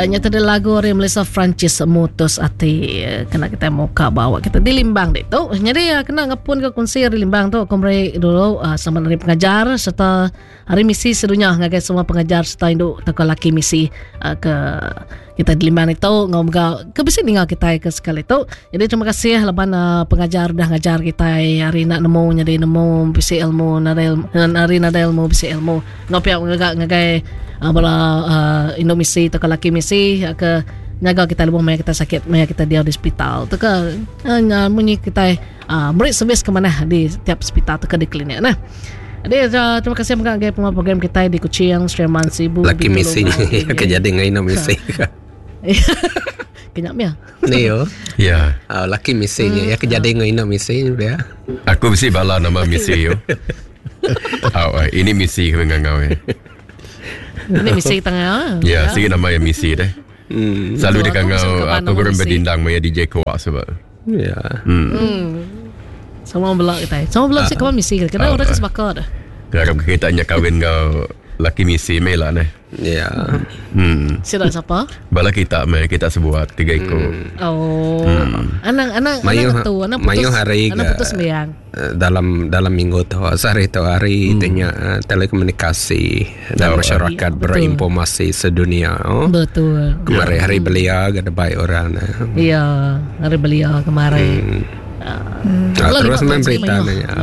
Nyata ada lagu dari Malaysia Francis Mutus Ati kena kita muka bawa kita di Limbang dek tu. Jadi kena ngapun ke konsir di Limbang tu. Komre dulu sama dari pengajar serta hari misi sedunia ngagai semua pengajar serta induk teko laki misi ke kita di Limbang itu ngomong ke besi tinggal kita ke sekali tu. Jadi terima kasih leban pengajar dah ngajar kita hari nak nemu jadi nemu bisi ilmu hari nada ilmu bisi ilmu ngopi ngagai bala Indo misi teko laki misi ke nyaga kita lubang maya kita sakit maya kita dia di hospital tu ke munyi kita beri servis ke mana di setiap hospital tu ke di klinik nah. Jadi terima kasih mengagai program kita di Kuching Sriman Sibu laki misi ke jadi ngai Indo misi kenyak mia Neo ya laki misi ya ke jadi ngai Indo misi dia aku mesti bala nama misi yo. Ini misi kami ngangau ini misi tengah ya sige nama yang misi deh selalu dia ngangau program berdindang maya DJ Kuak sebab ya semua belak kita semua belak sih kawan misi kita orang kesepakatan kalau kita hanya kahwin kau laki misi mela nih ya siapa siapa bala kita kita sebuat 3 ekor anak tu anak putus sembiang dalam minggu tu sehari tu hari tanya telekomunikasi dan masyarakat berinformasi sedunia betul kemarin hari belia ada baik orang iya hari belia kemarin terus main berita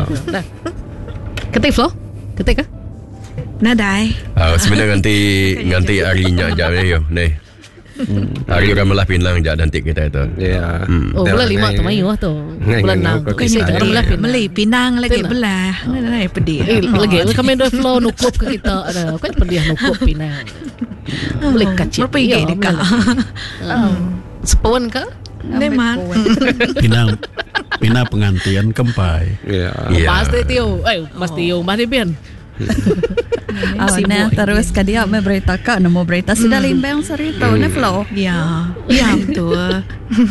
ketik Flo ketik kah Nadai. Sebenarnya nanti harinya aja yo nih. Hari orang malah pinang aja nanti kita itu. Ya. Bulan 5 tu mayu tu. Bulan 6. Meli Pinang lagi belah. Nah, pedih. Lagi kami dah flow nukup ke kita ada. Kan pedih nukup Pinang. Boleh kacip. Pergi dekat. Sepon ke? Memang. Pinang pengantian kempai. Ya. Pasti Tio. Pasti Tio. Mari Bian. Terus kadia may berita ka namo berita sida Limbang sarita na Flo ya betul.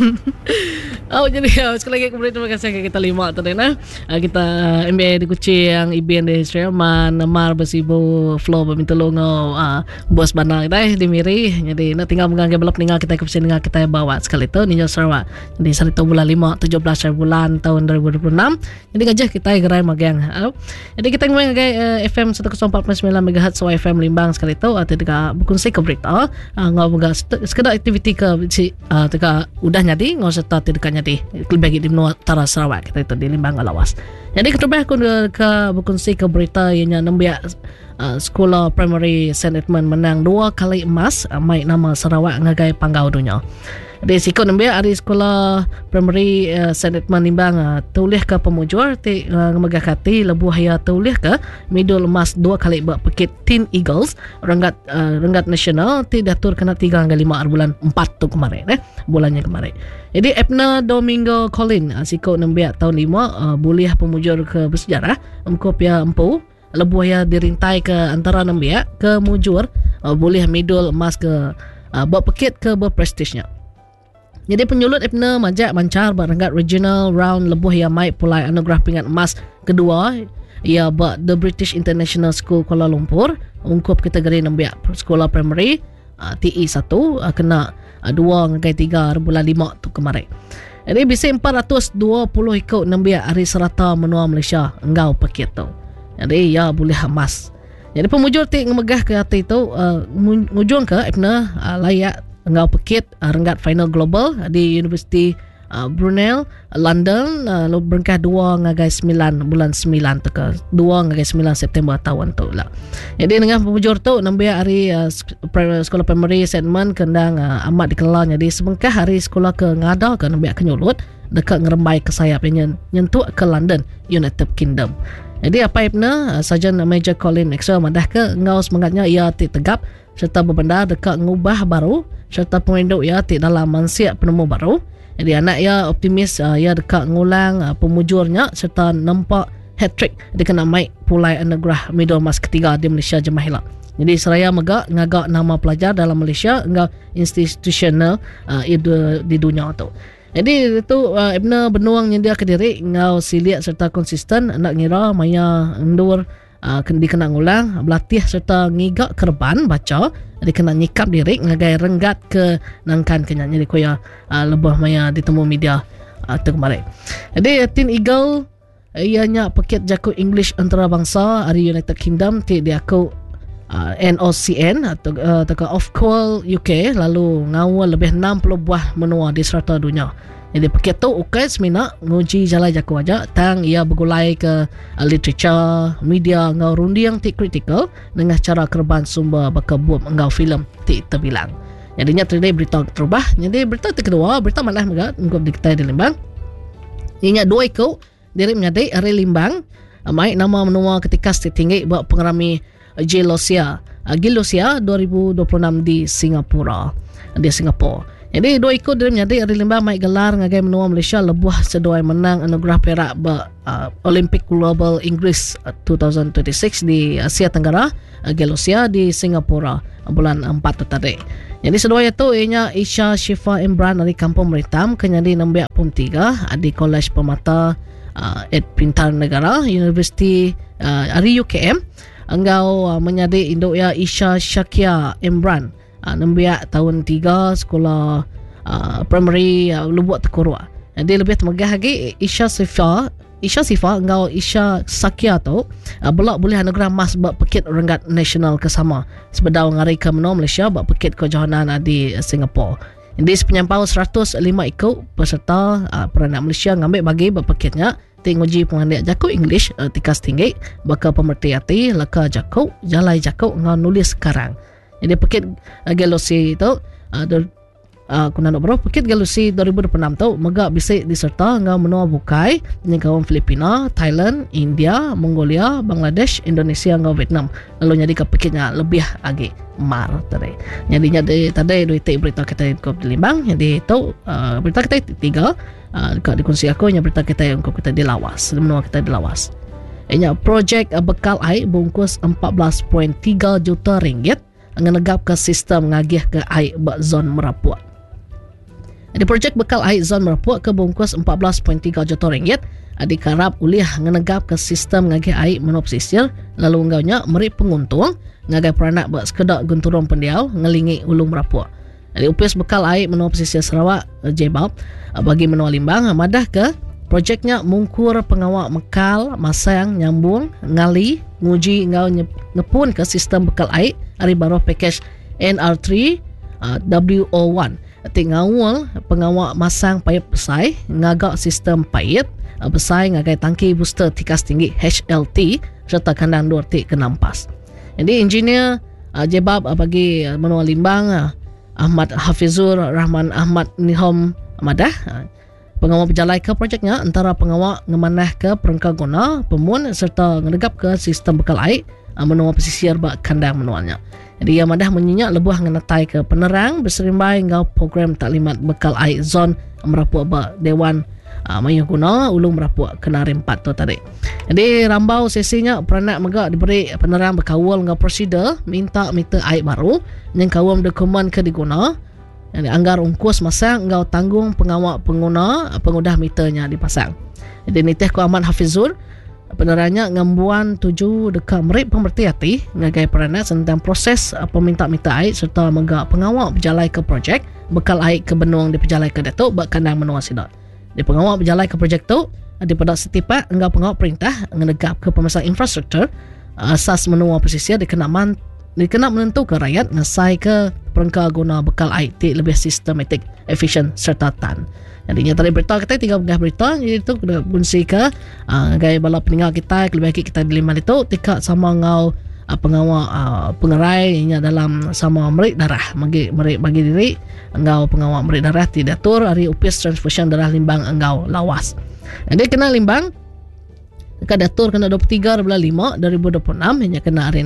Jadi sekali lagi kemudian terima kasih kita 5 tadi nah kita MBA di Kuching IBN di Sriman Mar Besibu Flo Bamintulungo bos banal kita di Miri jadi nak tinggal menganggap belok tinggal kita ke sini kita bawa sekali tu Ninja Sarawak jadi sarita bulan 5 17 bulan tahun 2026 jadi ngajak kita gerai magang jadi kita ngomong FM 104.9 MHz so FM Limbang sekali tu tidak berkongsi ke berita ngomong sekedar aktiviti ke teka udah nyadi ngau serta tidak nyadi lebih di Utara Sarawak kita itu di Limbang Lawas jadi ketubah aku ke berkongsi ke berita yang nambia sekolah primary St. Edmund menang 2 kali emas mai nama Sarawak ngagai panggau dunia. Di sikut nambia hari sekolah primary St. Edmund Limbang tulis ke pemujur ti ngemegah kati lebuh ya tulis ke middle emas 2 kali berpekit Teen Eagles renggat nasional ti datur kena 3 hingga 5 bulan 4 tu kemarin bulannya kemarin. Jadi Epna Domingo Colin sikut nambia tahun 5 buliah pemujur ke bersejarah emkopia empu lebuh ya dirintai ke antara nambia ke mujur buliah middle emas ke berpekit ke berprestisnya. Jadi penyulut Ipna majak mancar berenggat regional round lebuh yang mai pulai anugerah pingat emas kedua ia buat The British International School Kuala Lumpur ungkup kategori nambia sekolah primary TE 1 kena 2 ngai 3 bulan 5 tu kemarin. Jadi bisi 420 ikut nambia hari serata menua Malaysia engau pakit tu. Jadi ya boleh emas. Jadi pemujur ti ngemegah ke hati tu ngujung ke Ipna layak engau pekit renggat final global di University Brunel London lo berengkah 2 ngagai 9 bulan 9 tu ke 2 ngagai 9 September tahun tu lah. Jadi dengan pemujur tu nambia hari sekolah primary St. Edmund kendang amat dikenal jadi sebengkah hari sekolah ke ngada ke nambia kenyulut dekat ngerembai ke sayap yang nyentuh ke London United Kingdom. Jadi apa Ibna Sarjan Major Colin Extra madah ke ngau semangatnya ia tegap serta berbenda dekat ngubah baru serta penginduk ia dalam mansiap penemu baru. Jadi anak ia optimis ia dekat ngulang pemujurnya serta nampak hat-trick dia kena mai pulai anugerah medal emas ketiga di Malaysia Jemahilah. Jadi seraya megak ngagak nama pelajar dalam Malaysia enggak institusional di dunia tu. Jadi itu Ibna benuang yang dia ke diri ngau siliat serta konsisten nak ngira maya endur dikenang ulang berlatih serta ngigak kerban baca dikena nyikap diri ngagai renggat ke nangkan kenya jadi koya lebih maya ditemu media tu kemarin. Jadi Teen Eagle ianya paket jaku English antarabangsa dari United Kingdom ti diaku NOCN atau Of Call UK lalu ngawal lebih 60 buah menua di serata dunia. Jadi paket tu UKAS mina nguji jalai jaku aja tang ia bergulai ke literature, media ngau rundi yang ti kritikal dengan cara kerban sumber berkebuat ngau filem ti terbilang. Jadinya tadi berita terubah. Jadi berita kedua, berita malah megak ngop diktai di Limbang. Inya 2 ikut diri menyadai hari Limbang mai nama menua ketika setinggi buat pengerami Gelosia 2026 di Singapura. Jadi 2 ikut diri menyadai hari Limbang mai gelar ngagai menua Malaysia lebuh seduai menang anugerah perak Olympic Global Inggris 2026 di Asia Tenggara Gelosia di Singapura bulan 4 tadi. Jadi seduai itu ianya Isha Shifa Imran dari Kampung Meritam kenyadi 63 di Kolej Permata Pintar Negara Universiti dari UKM engkau menyadi induk ya Isha Shakia Imran nembiak tahun 3 sekolah primary Lubuk Tekorua. Jadi lebih temegah lagi Isha Sifa engkau Isha Shakia tu belak boleh anugerah emas buat pekit renggat nasional kesama sebedau ngari ke menua Malaysia buat pekit kejohanan di Singapura. Jadi penyampau 105 ikut peserta peranak Malaysia ngambil bagi berpekitnya tinguji pengandiak jaku English tikas tinggi bakal pemerti hati leka jaku jalai jaku ngau nulis sekarang. Jadi pekit Gelosi itu kuna nak berapa pekit Gelosi 2026 tu megak bisik diserta ngau menua bukai dengan kawan Filipina, Thailand, India, Mongolia, Bangladesh, Indonesia ngau Vietnam. Lalu jadi ke pekitnya lebih lagi mar tadi. Jadi tadi dua tik berita kita di Limbang. Jadi itu berita kita 3 dekat dikongsi aku yang berita kita yang kita di Lawas, menua kita di Lawas. Ianya projek bekal air bungkus 14.3 juta ringgit ngenegap ke sistem ngagih ke air bak zon Merapuk. Di projek bekal air zon Merapuk ke bungkus 14.3 juta ringgit dikarap uliah ngenegap ke sistem ngagih air menop sisir lalu enggaunya meri penguntung ngagai peranak bak sekedak genturung pendiau ngelingi ulu Merapuk. Jadi upis bekal air menua pesisir Sarawak Jebab bagi menua Limbang madah ke projeknya mungkur pengawak mekal masang nyambung ngali nguji ngau ngepun ke sistem bekal air hari baru package NR3 WO1 tingawal pengawak masang payap besai ngagak sistem payet besai ngagai tangki booster tikas tinggi HLT serta kandang 2 tik ke nampas. Jadi engineer Jebab bagi menua Limbang Ahmad Hafizur Rahman Ahmad Nihom Madah pengawal berjalai ke projeknya antara pengawal ngemanah ke perengkau guna pemun serta ngedegap ke sistem bekal air menua pesisir bak kandang menuanya. Jadi ia madah menyenyak lebuh ngenatai ke penerang berserimbai ngau program taklimat bekal air zon Merapuk bak Dewan Mayuh Guna Ulung Merapuk Kenari 4 tu tadi. Jadi rambau sesinya peranak megak diberi penerang berkawal ngau prosedur minta meter air baru yang kawam dokumen ke diguna. Jadi anggar ungkus masang ngau tanggung pengawak pengudah meternya dipasang. Jadi nitih ku Ahmad Hafizur penerangnya ngambuan 7 dekat merik pemerti hati ngagai peranak tentang proses peminta meter air serta megak pengawak berjalai ke projek bekal air ke benung diperjalai ke Datuk bak kandang menua Sidot. Di pengawak berjalai ke projek tu di pada setipak enggak pengawak perintah ngedegap ke pemasang infrastruktur asas menua pesisir dikena menentu ke rakyat ngesai ke perengkau guna bekal air lebih sistematik, efisien serta tan. Jadinya tadi berita kita 3 berita itu kita kongsi ke gaya bala peninggal kita lebih baik kita di Limbang itu tika sama ngau pengawak pengerai nya dalam sama merik darah bagi diri engkau pengawak merik darah tidak tur hari upis transfusion darah Limbang engkau Lawas. Jadi kena Limbang dekat datur kena 23/5 2026 hanya kena hari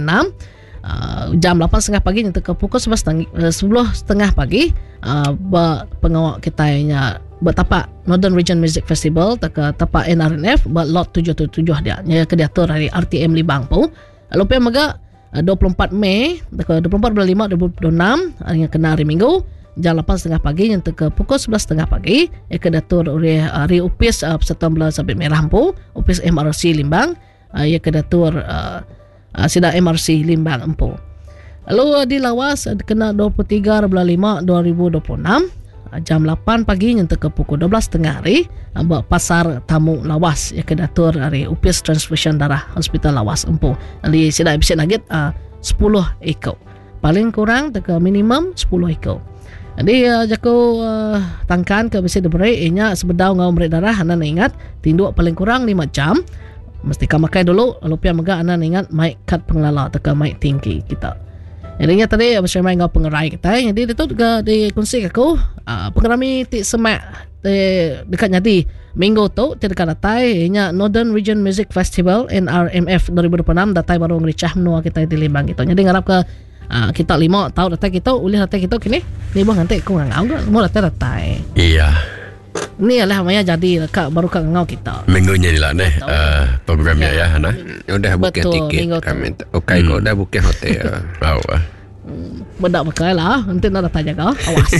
6 jam 8.30 pagi nyata ke pukul 10.30 pagi pengawak kita nya bertapak Northern Region Music Festival tapak NRNF buat lot 777 dia nya ke diatur hari RTM Limbang pun. Lupa mega 24 Mei 24/5 2026 yang kena hari Minggu jam 8.30 pagi yang ke pukul 11.30 pagi ke datur oleh hari upis peserta belah sabit merah pu upis MRC Limbang ia ke datur sida MRC Limbang Empu. Lalu di lawas kena 23/5/2026 jam 8 pagi nyata ke pukul 12 tengah hari buat pasar tamu lawas yang kedatur dari UPS Transfusion Darah Hospital Lawas Empu. Ali sida bisa nugget 10 ekor. Paling kurang teka minimum 10 ekor. Jadi jaku tangkan ke bisa diberi inya sebedau ngau beri darah anan ingat tinduk paling kurang 5 jam. Mesti kau makai dulu lalu pia mega anan ingat mic cut pengelala teka mic tinggi kita. Jadinya tadi bersama ngau pengerai kita. Jadi itu juga dikongsi aku pengerami ti semak dekat nyadi minggu tu ti dekat datai inya Northern Region Music Festival NRMF 2026 datai baru ngericah menua kita di Limbang gitu. Jadi ngarap ke kita 5 tahu datai kita ulih datai kita kini ni bang nanti kurang ngau mau datai. Iya. Ni adalah namanya jadi baru kak ngau kita. Minggunya ni lah programnya ya Hana. Udah booking Betul, tiket minggu tu. kami. Okey kau udah booking hotel. Bedak pakai lah. Nanti nak datang jaga. Awas.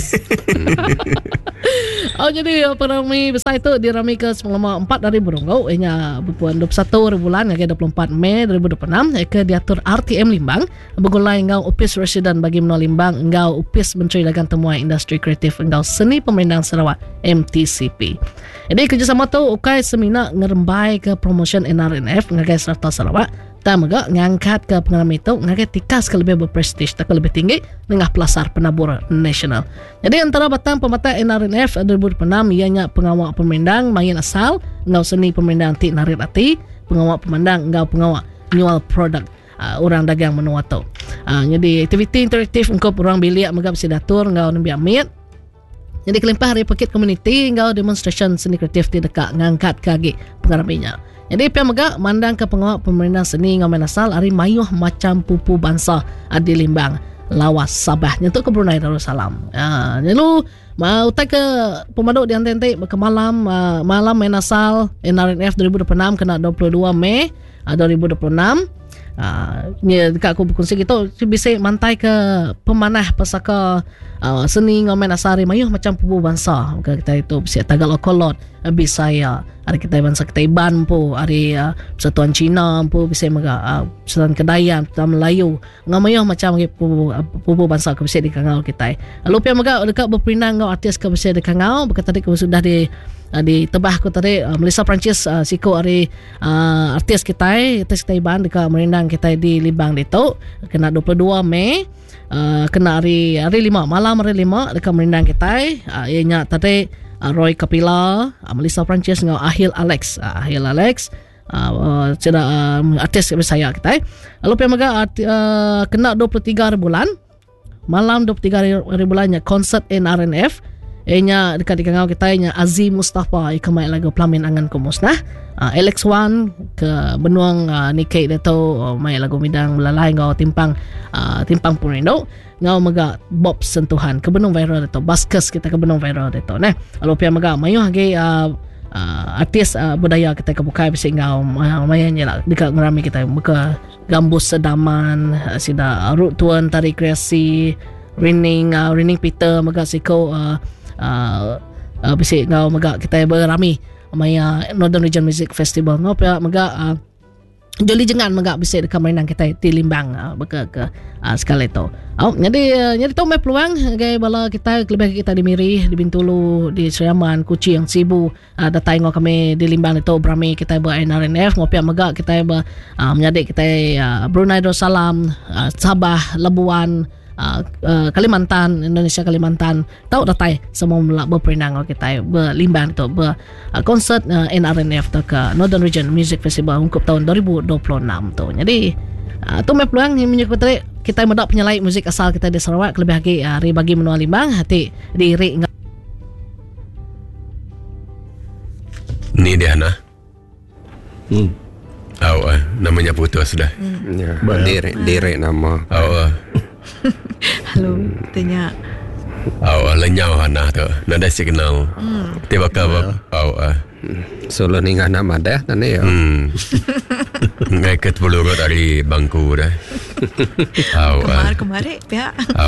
Jadi pengrami besar itu dirami ke selama 4 hari berunggau. Ianya berpuan 21 bulan hingga 24 Mei 2026. Eka diatur RTM Limbang. Begulai engkau UPS Resident bagi menua Limbang. Engkau UPS Menteri Dagang Temuan Industri Kreatif. Engkau Seni Pemerintahan Sarawak MTCP. Jadi kerjasama tu ukai semina ngerembai ke promotion NRNF ngagai serta Sarawak. Tamaga ngangkat ke pengarami itu ngagai tikas ke lebih berprestige tak lebih tinggi dengan pelasar penabur nasional. Jadi antara batang pemata NRNF 2006 ianya pengawal pemendang main asal ngau seni pemendang ti narir ati pengawal pemandang ngau pengawal nyual produk orang dagang menua tu. Jadi aktiviti interaktif engkau orang bilik magap sidatur ngau nembi amit. Jadi kelimpah hari pakit community ngau demonstration seni kreatif di dekat ngangkat kaki pengaraminya. Jadi pihak megak mandang ke pengawal pemerintahan seni ngamen asal hari mayuh macam pupu bangsa di Limbang Lawas Sabah nyentuh ke Brunei Darussalam. Lalu mau tak ke pemaduk di antente ke malam main asal NRNF 2026 kena 22 Mei 2026. Ni dekat aku berkongsi kita bisa mantai ke pemanah pasaka seni ngamen asari mayuh macam pupu bangsa. Kita itu bisa Tagalog Kolot, Bisaya, ada kita bangsa kita Iban po, ada Persatuan Cina po, bisa maga Persatuan Kedayan, Persatuan Melayu. Ngamayuh macam pupu bangsa ke bisa di kangau kita. Lalu pia maga dekat berpinang ngau artis ke bisa di kangau, berkata tadi sudah di tebah ko tadi Melissa Prancis siko ari artis kita Iban dekat merindang kita di Limbang dito kena 22 Mei kena hari 5 malam hari 5 dekat merindang kita ianya tadi Roy Kapila Melissa Prancis ngau Ahil Alex sudah artis saya kita lalu pemaga kena 23 bulan malam 23 hari bulannya konsert NRNF nya dekat di kangau kita nya Azim Mustafa ikamai lagu Pelamin Angan Kumusnah LX1 ke benuang Nikkei deto mai lagu midang melalai ngau timpang purindo ngau maga Bob Sentuhan ke benung viral deto Baskus kita ke benung viral deto nah lalu pia maga mayu hage artis budaya kita ke bukai bisi ngau mayanya lah dekat ngerami kita buka Gambus Sedaman sida Rut Tuan Tari Kreasi Rining Peter maga siko bisik ngau maga kita berami maya Northern Region Music Festival ngau pia maga joli jengan maga bisik dekat mainan kita di Limbang beka ke sekali tu. Jadi tu mai peluang gay bala kita lebih kita di Miri, di Bintulu, di Seriaman, Kuching, Sibu, datai ngau kami di Limbang itu berami kita ber NRNF ngau pia maga kita menyadik kita Brunei Darussalam, Sabah, Labuan, Kalimantan, Indonesia Kalimantan tahu datai semua berperinang kita berlimbang tu konsert NRNF tu ke Northern Region Music Festival untuk tahun 2026 tu. Jadi tu mai peluang menyebut tadi kita mendak penyelai muzik asal kita di Sarawak lebih lagi hari bagi menua Limbang hati diri ni dia Hana. Namanya putus dah. Ya, diri nama. Halo, tanya. Lenyau Hana tu. Nada signal. Tiba kaba. Solo ningah nama dah tadi ya. Ngaikat pelurut dari bangku dah. Kemarin pihak.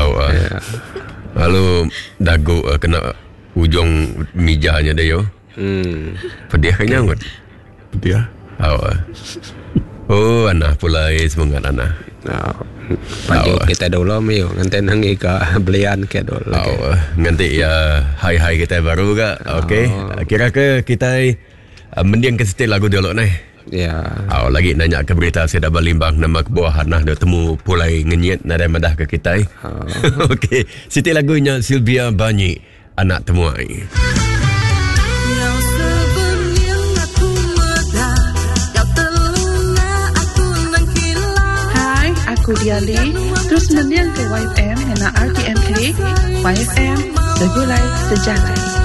Lalu dagu kena ujung mijanya dia yo. Pedih kayaknya ngut. Dia. Oh, Ana pula semangat Ana. Paju kita dulu miyo nganti nangi ka belian ke dulu. Nganti ya hai kita baru ga. Okey. Kira ke kita mendiang ke setel lagu dulu nih. Ya. Lagi nanya ke berita saya dah balimbang nama kebuah Hanah dah temu pulai ngenyet nada madah ke kita. Okey. Setel lagunya Sylvia Banyi, Anak Temuai. Aku Diali, terus mendiang ke YFM dengan RTMK, YFM, segulai sejalan.